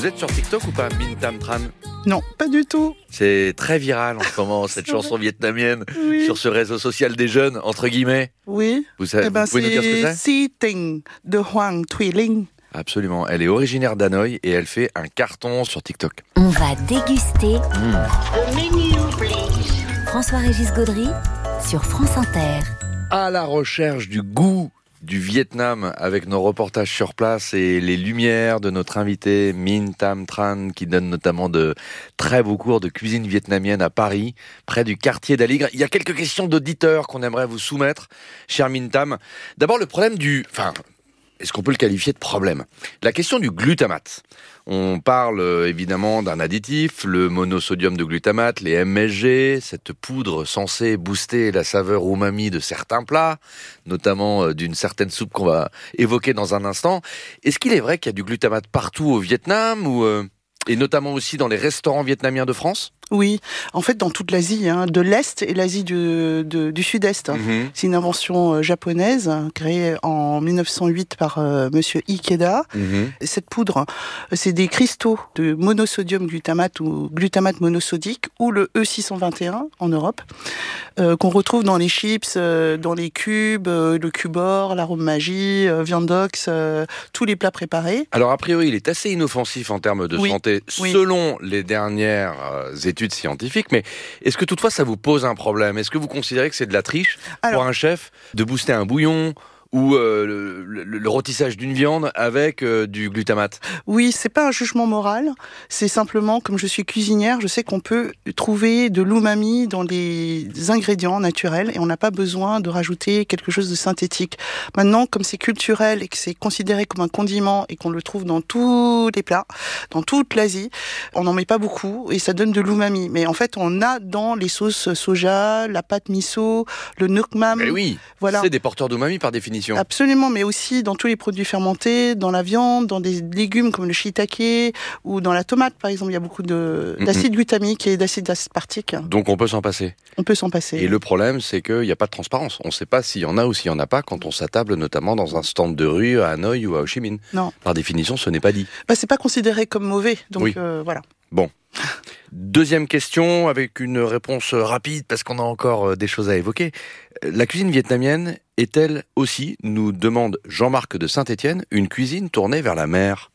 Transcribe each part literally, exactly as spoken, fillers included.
Vous êtes sur TikTok ou pas, Minh Tam Tran? Non, pas du tout. C'est très viral en ce moment, cette chanson vietnamienne, oui. Sur ce réseau social des jeunes, entre guillemets. Oui. Vous, savez, eh ben, vous pouvez nous dire ce que c'est? Si Ting de Hoang Thuy Linh. Absolument. Elle est originaire d'Hanoï et elle fait un carton sur TikTok. On va déguster Mmh. The menu, please. François-Régis Gaudry sur France Inter. À la recherche du goût du Vietnam avec nos reportages sur place et les lumières de notre invité Minh Tam Tran qui donne notamment de très beaux cours de cuisine vietnamienne à Paris, près du quartier d'Aligre. Il y a quelques questions d'auditeurs qu'on aimerait vous soumettre, cher Minh Tam. D'abord le problème du... Enfin, est-ce qu'on peut le qualifier de problème? La question du glutamate. On parle euh, évidemment d'un additif, le monosodium de glutamate, les M S G, cette poudre censée booster la saveur umami de certains plats, notamment euh, d'une certaine soupe qu'on va évoquer dans un instant. Est-ce qu'il est vrai qu'il y a du glutamate partout au Vietnam ou, euh, et notamment aussi dans les restaurants vietnamiens de France? Oui, en fait dans toute l'Asie, hein, de l'Est et l'Asie du, de, du Sud-Est. Hein. Mm-hmm. C'est une invention euh, japonaise, hein, créée en mille neuf cent huit par euh, monsieur Ikeda. Mm-hmm. Cette poudre, c'est des cristaux de monosodium glutamate ou glutamate monosodique, ou le E six cent vingt et un en Europe, euh, qu'on retrouve dans les chips, euh, dans les cubes, euh, le cubor, l'arôme magie, euh, viandox, euh, tous les plats préparés. Alors a priori il est assez inoffensif en termes de oui. santé, oui. selon les dernières euh, études scientifiques, mais est-ce que toutefois ça vous pose un problème? Est-ce que vous considérez que c'est de la triche Alors, pour un chef de booster un bouillon ou euh, le, le, le rôtissage d'une viande avec euh, du glutamate? Oui, c'est pas un jugement moral, c'est simplement, comme je suis cuisinière, je sais qu'on peut trouver de l'umami dans les ingrédients naturels et on n'a pas besoin de rajouter quelque chose de synthétique. Maintenant, comme c'est culturel et que c'est considéré comme un condiment et qu'on le trouve dans tous les plats, dans toute l'Asie, on n'en met pas beaucoup et ça donne de l'umami. Mais en fait, on a dans les sauces soja, la pâte miso, le nuoc mam. Mais oui, voilà. C'est des porteurs d'umami par définition. Absolument, mais aussi dans tous les produits fermentés, dans la viande, dans des légumes comme le shiitake ou dans la tomate, par exemple. Il y a beaucoup de, d'acide glutamique et d'acide aspartique. Donc on peut s'en passer. On peut s'en passer. Et le problème, c'est qu'il n'y a pas de transparence. On ne sait pas s'il y en a ou s'il n'y en a pas quand on s'attable, notamment dans un stand de rue à Hanoï ou à Ho Chi Minh. Non. Par définition, ce n'est pas dit. Bah, c'est pas considéré comme mauvais, donc oui. euh, voilà. Bon. Deuxième question, avec une réponse rapide, parce qu'on a encore des choses à évoquer. La cuisine vietnamienne est-elle aussi, nous demande Jean-Marc de Saint-Étienne, une cuisine tournée vers la mer?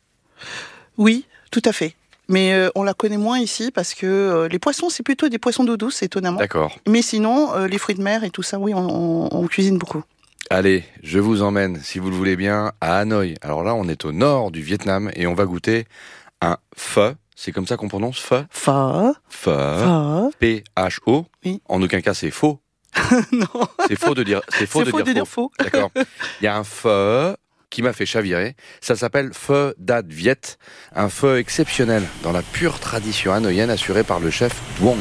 Oui, tout à fait. Mais euh, on la connaît moins ici parce que euh, les poissons, c'est plutôt des poissons d'eau douce, étonnamment. D'accord. Mais sinon, euh, les fruits de mer et tout ça, oui, on, on, on cuisine beaucoup. Allez, je vous emmène, si vous le voulez bien, à Hanoï. Alors là, on est au nord du Vietnam et on va goûter un pho. C'est comme ça qu'on prononce pho? Pho. Pho. Pho. P H O. Oui. En aucun cas, c'est faux. Non. C'est faux de dire, c'est faux, c'est de, faux dire de faux. dire faux. D'accord. Il y a un pho qui m'a fait chavirer. Ça s'appelle pho dat Viet, un pho exceptionnel dans la pure tradition hanoïenne assurée par le chef Duong.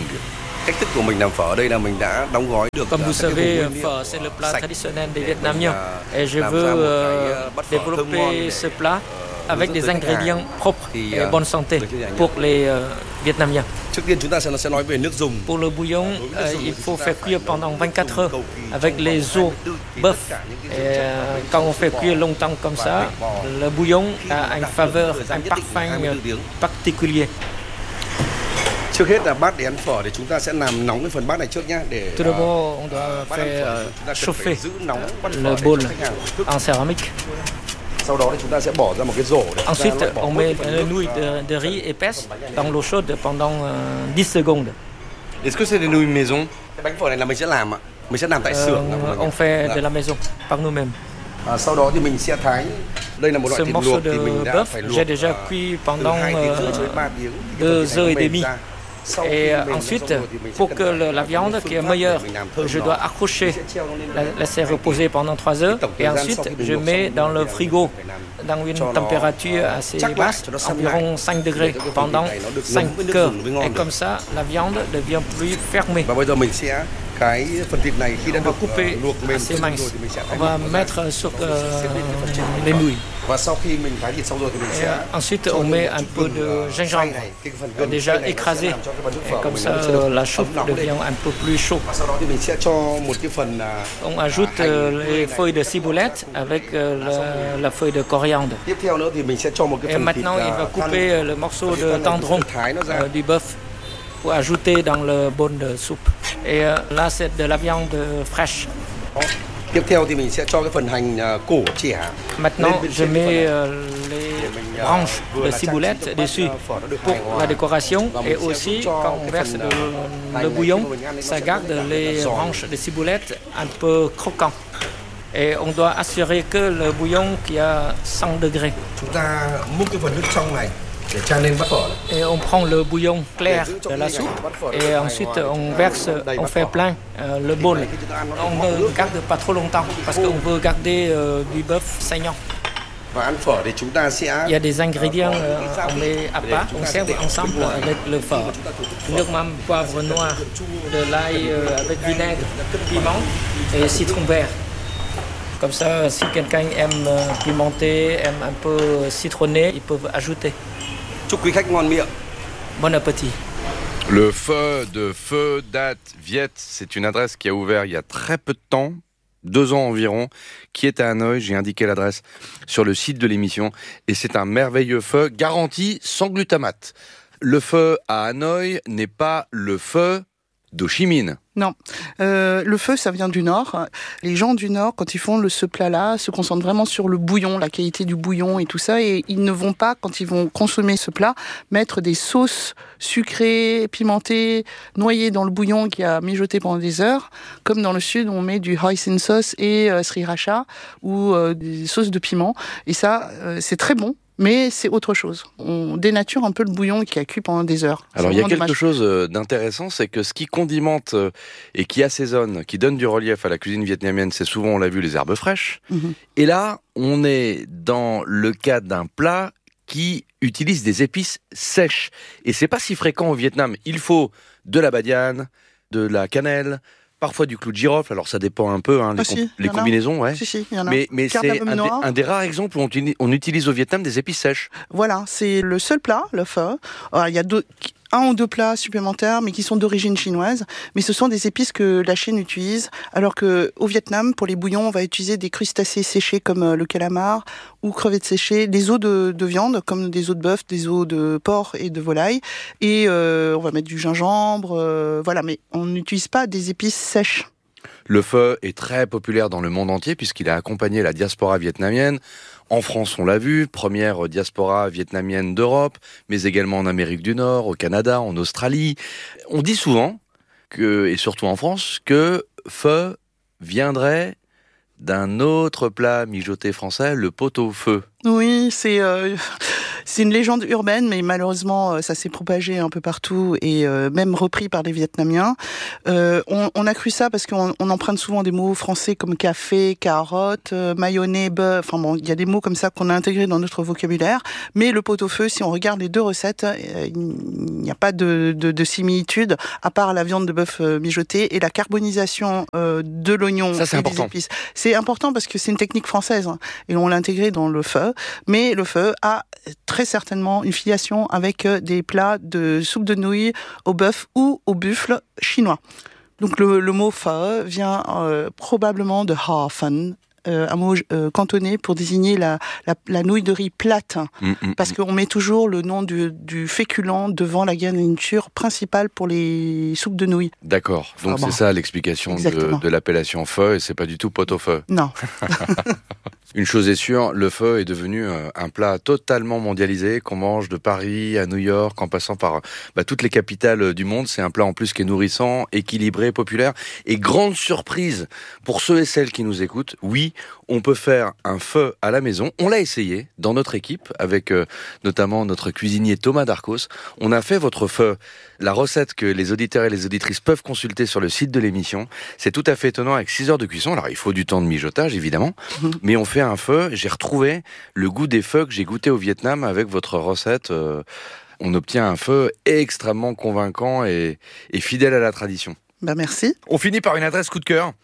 Comme vous savez, pho, c'est le plat traditionnel des Vietnamiens. Et je veux euh, développer ce plat avec des ingrédients propres et bonne santé pour les euh, Vietnamiens. Pour le bouillon, euh, il faut faire cuire pendant vingt-quatre heures avec les os bœuf. Et euh, quand on fait cuire longtemps comme ça, le bouillon a une faveur, un parfum particulier. Trước hết là bát để ăn phở thì chúng ta sẽ làm nóng cái phần bát này trước nhá để Tout d'abord, on doit faire euh, chauffer le bol en céramique. Sau đó thì chúng ta sẽ bỏ ra một cái rổ để Ensuite, on met les nouilles de, de riz épaisses dans l'eau chaude pendant euh, dix secondes. Est-ce que c'est des nouilles maison? Cái bánh phở này là mình sẽ làm ạ. Mình sẽ làm tại Euh, xưởng. on fait de la maison par nous-mêmes. À, sau đó thì mình sẽ thái. Đây là một loại Ce thịt morceau luộc de thì mình đã bœuf, phải luộc j'ai déjà cuit pendant deux heures et demie. Et euh, ensuite, pour que le, la viande qui est meilleure, je dois accrocher, la laisser reposer pendant trois heures. Et ensuite, je mets dans le frigo, dans une température assez basse, environ cinq degrés, pendant cinq heures. Et comme ça, la viande devient plus fermée. Và bây giờ mình sẽ cái phần thịt này khi đã On va được couper luộc mềm assez rồi mince. thì mình sẽ On va mettre sur euh, les nouilles. Và sau khi mình thái thịt xong rồi thì mình Et sẽ euh, ensuite, on met un peu de gingembre déjà écrasé. Et comme ça, euh, la soupe devient un peu plus chaude. Và sau đó thì mình sẽ cho một cái phần à, On ajoute euh, les feuilles de ciboulette avec euh, la, la feuille de coriandre. tiếp theo nữa thì mình sẽ cho một cái Et phần thịt maintenant, il va à, couper euh, le morceau de tendron thái nó ra. euh, du bœuf pour ajouter dans le bol de soupe. Et euh, là, c'est de la viande fraîche. Tiếp theo thì mình sẽ cho cái phần hành à, cổ chẻ. Maintenant, Lên bên je trên cái phần mets này. euh, les Để mình, à, branches vừa de là trang trí ciboulette cho bát, dessus à, phở nó được pour hài hòa. la décoration. Và Et mình sẽ aussi, cho quand on cái verse phần, de- à, hành le này bouillon, khi mà mình ăn thì nó ça sẽ garde rất là les giòn. branches de ciboulette un peu croquants. Et on doit assurer que le bouillon qui a cent degrés. Chúng ta múc cái phần nước trong này để chan lên bát phở này. Et on prend le bouillon clair de la soupe et ensuite on verse, on fait plein euh, le bol. On ne garde pas trop longtemps parce qu'on veut garder euh, du bœuf saignant. Và ăn phở thì chúng ta sẽ Il y a des ingrédients, euh, on met à part, on sert ensemble avec le phở. Nước mắm, poivre noir, de l'ail euh, avec vinaigre, piment et citron vert. Comme ça, si quelqu'un aime euh, pimenté, aime un peu citronné, ils peuvent ajouter. chúc quý khách ngon miệng. Bon appétit. Le feu de Feu Dat Viet, c'est une adresse qui a ouvert il y a très peu de temps, deux ans environ, qui est à Hanoï. J'ai indiqué l'adresse sur le site de l'émission. Et c'est un merveilleux feu garanti sans glutamate. Le feu à Hanoï n'est pas le feu d'Ho Chi Minh. Non, euh, le feu, ça vient du Nord. Les gens du Nord, quand ils font le, ce plat-là, se concentrent vraiment sur le bouillon, la qualité du bouillon et tout ça. Et ils ne vont pas, quand ils vont consommer ce plat, mettre des sauces sucrées, pimentées, noyées dans le bouillon qui a mijoté pendant des heures. Comme dans le Sud, on met du hoisin sauce et euh, sriracha ou euh, des sauces de piment. Et ça, euh, c'est très bon. Mais c'est autre chose. On dénature un peu le bouillon qui a cuit pendant des heures. Alors C'est il y a vraiment quelque dommage. chose d'intéressant, c'est que ce qui condimente euh, et qui assaisonne, qui donne du relief à la cuisine vietnamienne, c'est souvent, on l'a vu, les herbes fraîches. Mhm. Et là, on est dans le cas d'un plat qui utilise des épices sèches. Et c'est pas si fréquent au Vietnam. Il faut de la badiane, de la cannelle, parfois du clou de girofle. Alors ça dépend un peu, hein, les, Ah, si, com- y les en a. combinaisons, ouais. Si, si, il y en a. Mais, mais c'est Cardamome un, des- noir. un des rares exemples où on, utilise- on utilise au Vietnam des épices sèches. Voilà, c'est le seul plat, le pho. Alors, il y a deux, un ou deux plats supplémentaires, mais qui sont d'origine chinoise. Mais ce sont des épices que la Chine utilise, alors que au Vietnam, pour les bouillons, on va utiliser des crustacés séchés comme euh, le calamar ou crevettes séchées, des os de, de viande comme des os de bœuf, des os de porc et de volaille, et euh, on va mettre du gingembre, euh, voilà. Mais on n'utilise pas des épices sèches. Le pho est très populaire dans le monde entier puisqu'il a accompagné la diaspora vietnamienne. En France, on l'a vu, première diaspora vietnamienne d'Europe, mais également en Amérique du Nord, au Canada, en Australie. On dit souvent, que, et surtout en France, que pho viendrait d'un autre plat mijoté français, le pot-au-feu. Oui, c'est euh, c'est une légende urbaine, mais malheureusement, euh, ça s'est propagé un peu partout et euh, même repris par les Vietnamiens. Euh, on, on a cru ça parce qu'on on emprunte souvent des mots français comme café, carotte, euh, mayonnaise, beurre. Enfin bon, il y a des mots comme ça qu'on a intégrés dans notre vocabulaire. Mais le pot-au-feu, si on regarde les deux recettes, euh, il n'y a pas de, de, de similitude, à part la viande de bœuf euh, mijotée et la carbonisation euh, de l'oignon Ça, c'est et important. des épices. C'est important parce que c'est une technique française hein, et on l'a intégré dans le pho. Mais le pho a très certainement une filiation avec des plats de soupe de nouilles au bœuf ou au buffle chinois. Donc le, le mot pho vient euh, probablement de ha fan, euh, un mot euh, cantonné pour désigner la, la, la nouille de riz plate. Mmh, mmh, Parce qu'on met toujours le nom du, du féculent devant la garniture principale pour les soupes de nouilles. D'accord. Donc Ah bon. c'est ça l'explication de, Exactement. de l'appellation pho et c'est pas du tout pot-au-feu. Non. Une chose est sûre, le pho est devenu euh, un plat totalement mondialisé qu'on mange de Paris à New York en passant par bah, toutes les capitales du monde. C'est un plat en plus qui est nourrissant, équilibré, populaire. Et grande surprise pour ceux et celles qui nous écoutent, oui, on peut faire un pho à la maison. On l'a essayé dans notre équipe avec euh, notamment notre cuisinier Thomas Darcos. On a fait votre pho. La recette que les auditeurs et les auditrices peuvent consulter sur le site de l'émission. C'est tout à fait étonnant avec six heures de cuisson. Alors il faut du temps de mijotage évidemment, mais on fait un pho. J'ai retrouvé le goût des pho que j'ai goûté au Vietnam avec votre recette. Euh, on obtient un pho extrêmement convaincant et, et fidèle à la tradition. Ben merci. On finit par une adresse coup de cœur.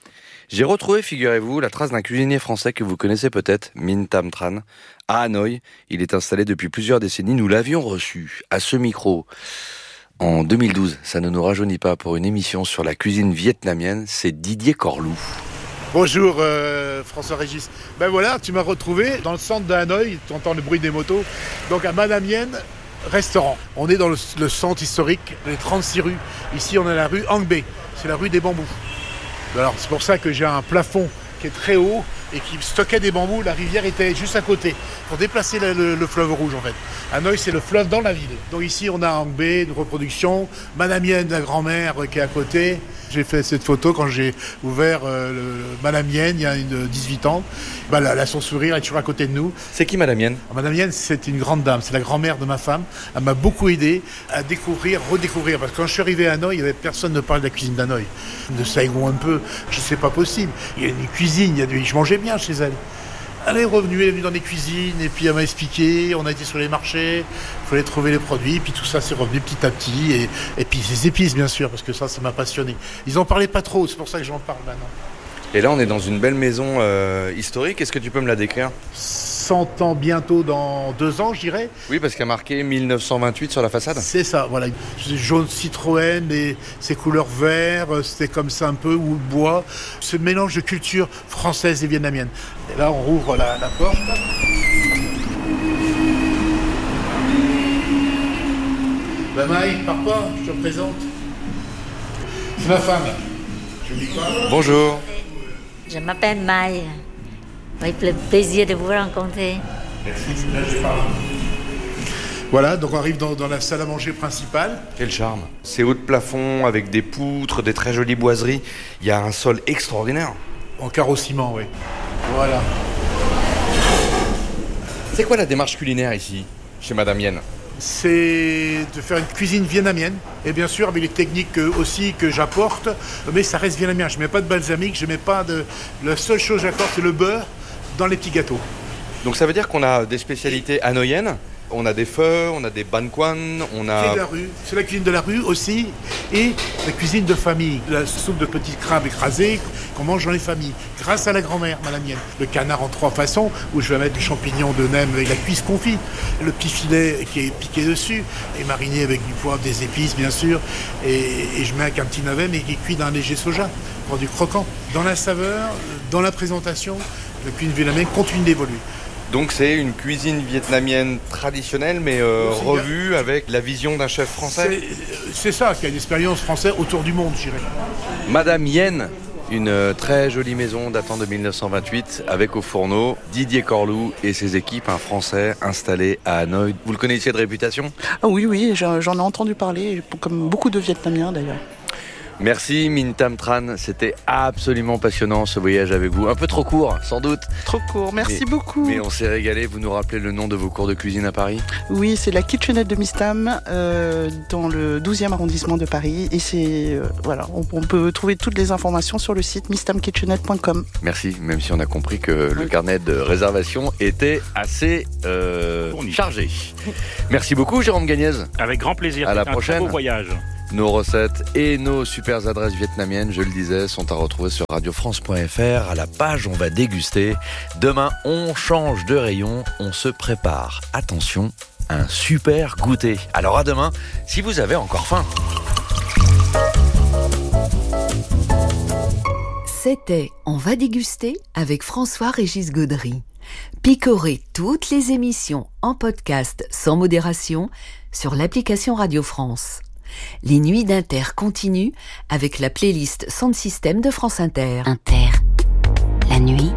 J'ai retrouvé, figurez-vous, la trace d'un cuisinier français que vous connaissez peut-être, Minh Tam Tran, à Hanoï. Il est installé depuis plusieurs décennies. Nous l'avions reçu à ce micro en deux mille douze. Ça ne nous rajeunit pas, pour une émission sur la cuisine vietnamienne. C'est Didier Corlou. Bonjour euh, François-Régis. Ben voilà, tu m'as retrouvé dans le centre de Hanoï. Tu entends le bruit des motos. Donc à Madame Yen, restaurant. On est dans le, le centre historique, les trente-six rues. Ici, on est à la rue Hang Be. C'est la rue des bambous. Alors c'est pour ça que j'ai un plafond qui est très haut et qui stockait des bambous. La rivière était juste à côté pour déplacer le, le, le fleuve rouge en fait. Hanoï, c'est le fleuve dans la ville. Donc ici on a Hang Be, une reproduction. Madame Yen, la grand-mère qui est à côté. J'ai fait cette photo quand j'ai ouvert euh, le, le Madame Yen il y a une, dix-huit ans. Bah, elle a son sourire, elle est toujours à côté de nous. C'est qui Madame Yen ? Madame Yen, c'est une grande dame, c'est la grand-mère de ma femme. Elle m'a beaucoup aidé à découvrir, redécouvrir. Parce que quand je suis arrivé à Hanoï, il n'y avait personne ne parlait de la cuisine d'Hanoï. De Saigon un peu, je sais pas possible. Il y a une cuisine, il y a du... je mangeais bien chez elle. Elle est revenue, elle est venue dans les cuisines, et puis elle m'a expliqué, on a été sur les marchés, il fallait trouver les produits, puis tout ça c'est revenu petit à petit, et, et puis les épices bien sûr, parce que ça, ça m'a passionné. Ils en parlaient pas trop, c'est pour ça que j'en parle maintenant. Et là on est dans une belle maison euh, historique, est-ce que tu peux me la décrire ? cent ans bientôt, dans deux ans je dirais. Oui, parce qu'il y a marqué mille neuf cent vingt-huit sur la façade. C'est ça, voilà. Jaune Citroën, et ses couleurs vert, c'était comme ça un peu, ou le bois. Ce mélange de culture française et vietnamienne. Et là on rouvre la, la porte. Ben Maï, pars pas, je te présente. C'est ma femme. Je dis quoi ? Bonjour. Je m'appelle Maï. Avec le plaisir de vous rencontrer. Merci, là je parle. Voilà, donc on arrive dans, dans la salle à manger principale. Quel charme. C'est haut de plafond, avec des poutres, des très jolies boiseries. Il y a un sol extraordinaire. En carreau-ciment, oui. Voilà. C'est quoi la démarche culinaire ici, chez Madame Yen ? C'est de faire une cuisine vietnamienne, et bien sûr avec les techniques aussi que j'apporte, mais ça reste vietnamien. Je ne mets pas de balsamique, je mets pas de... La seule chose que j'apporte, c'est le beurre dans les petits gâteaux. Donc ça veut dire qu'on a des spécialités hanoïennes, on a des feux, on a des ban quan, on a... C'est de la rue, c'est la cuisine de la rue aussi, et la cuisine de famille. La soupe de petits crabes écrasés qu'on mange dans les familles, grâce à la grand-mère, Madame Yen. Le canard en trois façons, où je vais mettre du champignon de Nem avec la cuisse confite, le petit filet qui est piqué dessus, et mariné avec du poivre, des épices bien sûr, et, et je mets avec un petit navet, mais qui est cuit dans un léger soja, pour du croquant. Dans la saveur, dans la présentation, la cuisine vietnamienne continue d'évoluer. Donc c'est une cuisine vietnamienne traditionnelle, mais euh, revue bien, avec la vision d'un chef français. C'est, c'est ça, qui a une expérience française autour du monde, je dirais. Madame Yen, une très jolie maison datant de mille neuf cent vingt-huit, avec au fourneau Didier Corlou et ses équipes, un Français installé à Hanoï. Vous le connaissiez de réputation ? Ah oui, oui, j'en, j'en ai entendu parler, comme beaucoup de Vietnamiens d'ailleurs. Merci Minh Tam Tran, c'était absolument passionnant ce voyage avec vous. Un peu trop court, sans doute. Trop court, merci mais, beaucoup. Mais on s'est régalé, vous nous rappelez le nom de vos cours de cuisine à Paris ? Oui, c'est la kitchenette de Miss Tam, euh, dans le douzième arrondissement de Paris. Et c'est, euh, voilà, on, on peut trouver toutes les informations sur le site miss tam kitchenette point com. Merci, même si on a compris que oui. Le carnet de réservation était assez euh, chargé. Merci beaucoup Jérôme Gagnez. Avec grand plaisir, à c'est la un prochaine. très beau voyage. Nos recettes et nos super adresses vietnamiennes, je le disais, sont à retrouver sur radio france point f r. À la page, on va déguster. Demain, on change de rayon, on se prépare. Attention, un super goûter. Alors à demain, si vous avez encore faim. C'était On va déguster avec François-Régis Gaudry. Picorez toutes les émissions en podcast sans modération sur l'application Radio France. Les nuits d'Inter continuent avec la playlist Sound System de France Inter. Inter, la nuit